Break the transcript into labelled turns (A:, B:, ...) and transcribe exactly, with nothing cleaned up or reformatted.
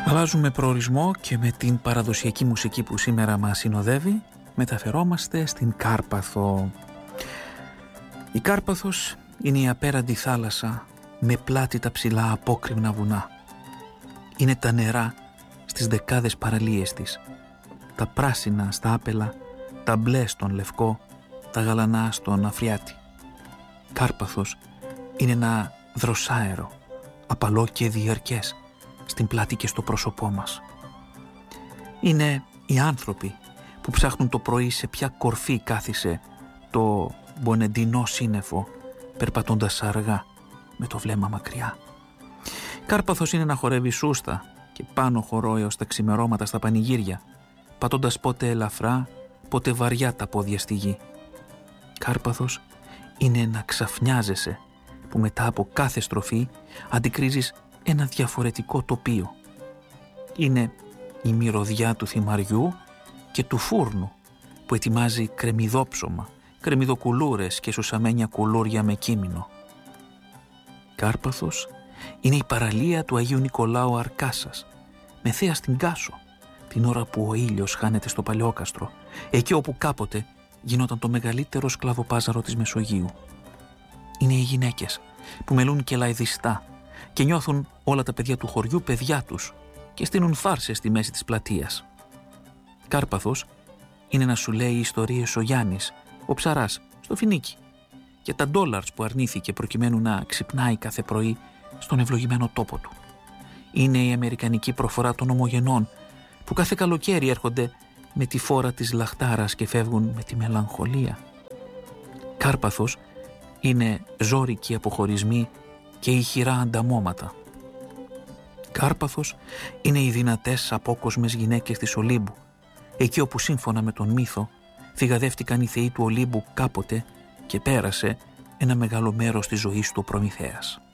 A: Αλλάζουμε προορισμό και με την παραδοσιακή μουσική που σήμερα μας συνοδεύει μεταφερόμαστε στην Κάρπαθο. Η Κάρπαθος είναι η απέραντη θάλασσα με πλάτη τα ψηλά απόκρημνα βουνά. Είναι τα νερά στις δεκάδες παραλίες της, τα πράσινα στα άπελα, τα μπλε στον Λευκό, τα γαλανά στον Αφριάτη. Κάρπαθος είναι ένα δροσάερο, απαλό και διαρκές στην πλάτη και στο πρόσωπό μας. Είναι οι άνθρωποι που ψάχνουν το πρωί σε ποια κορφή κάθισε το μπονεντινό σύννεφο, περπατώντας αργά με το βλέμμα μακριά. Κάρπαθος είναι να χορεύει σούστα και πάνω χορό έως τα ξημερώματα στα πανηγύρια, πατώντας πότε ελαφρά, πότε βαριά τα πόδια στη γη. Κάρπαθος είναι να ξαφνιάζεσαι που μετά από κάθε στροφή αντικρίζεις ένα διαφορετικό τοπίο. Είναι η μυρωδιά του θυμαριού και του φούρνου που ετοιμάζει κρεμμυδόψωμα, κρεμμυδοκουλούρες και σουσαμένια κουλούρια με κείμενο. Κάρπαθος είναι η παραλία του Αγίου Νικολάου Αρκάσας, με θέα στην Κάσο, την ώρα που ο ήλιος χάνεται στο Παλαιόκαστρο, εκεί όπου κάποτε γινόταν το μεγαλύτερο σκλαβοπάζαρο της Μεσογείου. Είναι οι γυναίκες που μελούν και λαϊδιστά και νιώθουν όλα τα παιδιά του χωριού παιδιά τους και στείνουν φάρσες στη μέση της πλατείας. Κάρπαθος είναι να σου λέει ιστορίες ο Γιάννης, ο ψαράς, στο Φινίκι, και τα ντόλαρς που αρνήθηκε προκειμένου να ξυπνάει κάθε πρωί στον ευλογημένο τόπο του. Είναι η αμερικανική προφορά των ομογενών που κάθε καλοκαίρι έρχονται με τη φόρα της λαχτάρας και φεύγουν με τη μελαγχολία. Κάρπαθος είναι ζώρικοι αποχωρισμοί και ηχηρά ανταμώματα. Κάρπαθος είναι οι δυνατές απόκοσμες γυναίκες της Ολύμπου, εκεί όπου σύμφωνα με τον μύθο θυγαδεύτηκαν οι θεοί του Ολύμπου κάποτε και πέρασε ένα μεγάλο μέρος της ζωής του ο Προμηθέας.